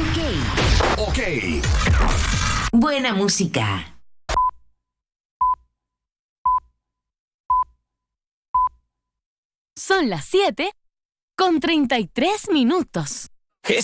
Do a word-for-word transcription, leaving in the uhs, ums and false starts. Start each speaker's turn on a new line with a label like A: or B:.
A: Ok.
B: Ok.
A: Buena música.
C: Son las siete con treinta y tres minutos.